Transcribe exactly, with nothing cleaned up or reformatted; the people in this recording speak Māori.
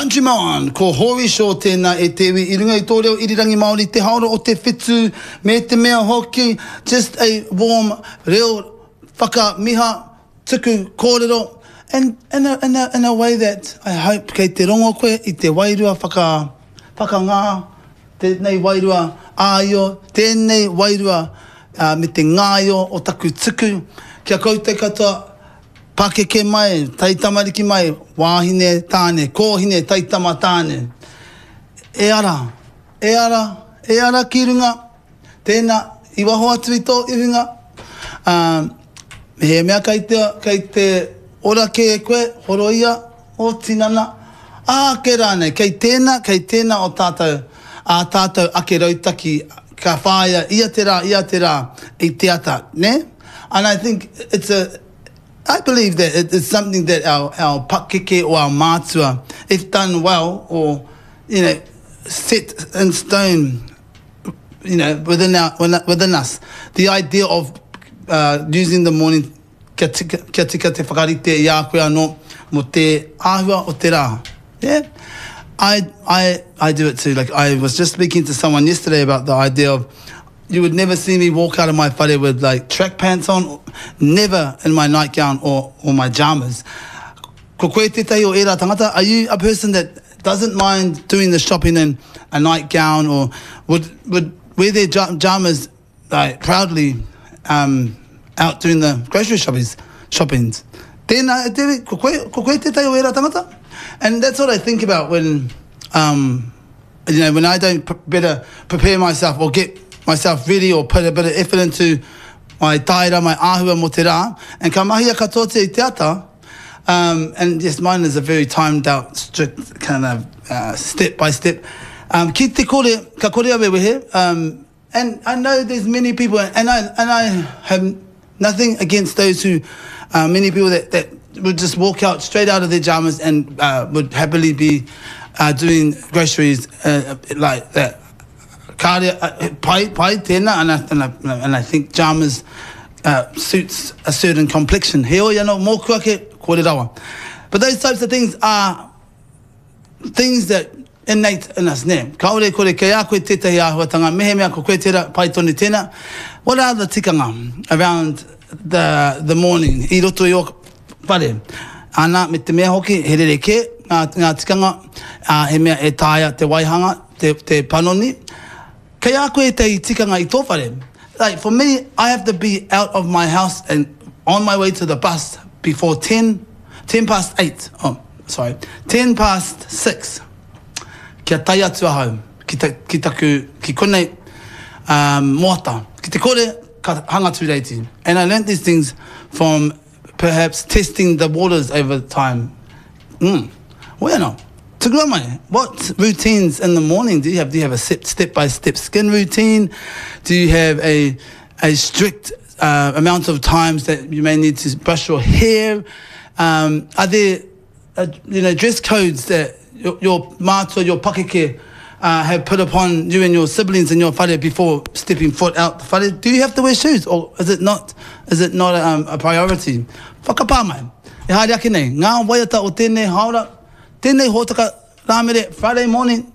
Countryman, ko hori sho tēnā e tewi I runga I tō reo irirangi Māori te haora o te whetū me te mea hoki, just a warm reo whakamiha tuku kōrero, and in a, in, a, in a way that I hope kei te rongo koe I te wairua whaka, whakangā, tēnei wairua āio, tēnei wairua uh, me te ngāio o taku tuku, kia koutou katoa, pakeke mai, taitamariki mai, wāhine tāne, kōhine taitama tāne. E ara, e ara, e ara ki runga, tēnā, I waho atu I tō I runga. Um, he mea kei te, kei te ora ke e koe, horoia o tinana. Ah, ke rāne, kei tēnā, kei tēnā o tātou, a tātou ake rautaki, ka whāia, ia te rā, ia te rā, I te ata, ne? And I think it's a, I believe that it is something that our, our pakeke or our mātua, if done well or, you know, set in stone, you know, within our, within us, the idea of uh, using the morning kia tika, kia tika te whakarite I a koe anō mo te āhua o te rā. Yeah? I, I, I do it too. Like I was just speaking to someone yesterday about the idea of you would never see me walk out of my whare with like track pants on, never in my nightgown or, or my jammers. Ko koe te tei o era tangata, are you a person that doesn't mind doing the shopping in a nightgown or would would wear their jammers like proudly um, out doing the grocery shoppings? shoppings? Tēnā, te, ko koe, ko koe te tei o era tangata? And that's what I think about when, um, you know, when I don't p better prepare myself or get myself ready or put a bit of effort into my taira, my āhua mo te rā, and ka mahia katoa te I te ata, um, and yes, mine is a very timed out, strict kind of uh, step by step. Um, ki te kore, ka kore awe wehe, um, and I know there's many people, and I and I have nothing against those who, uh, many people that, that would just walk out straight out of their jammers and uh, would happily be uh, doing groceries uh, like that. Kāre, pai, pai tēnā, and I, and, I, and I think jammers uh, suits a certain complexion. He oi anō, mō kuake, kore rawa. But those types of things are things that innate in us, ne? Kaore kore kei a koe tētahi āhuatanga, mehe mea ko koe tēra, pai tōni tēnā. What are the tikanga around the, the morning? I roto I o whare. Ana, me te mea hoki, he rere ke, ngā, ngā tikanga, uh, he mea e tāia te waihanga, te, te panoni. Kei a koe te tikanga I tō whare. Like, for me, I have to be out of my house and on my way to the bus before ten, ten past eight. Oh, sorry. ten past six. Kia tai atu ahau. Ki, ta, ki taku, ki konei um, moata. Ki te kore, ka hanga tūreiti. And I learned these things from perhaps testing the waters over time. Mm. Well, no. What routines in the morning do you have? Do you have a step-by-step skin routine? Do you have a, a strict uh, amount of times that you may need to brush your hair? Um, are there uh, you know, dress codes that your, your mātua, your pakeke uh, have put upon you and your siblings in your whare before stepping foot out the whare? Do you have to wear shoes, or is it not, is it not a, um, a priority? Whakapā mai. E haere ake nei, ngā waiata o tēnei haora, tēnei hōtaka rāmere, Friday morning,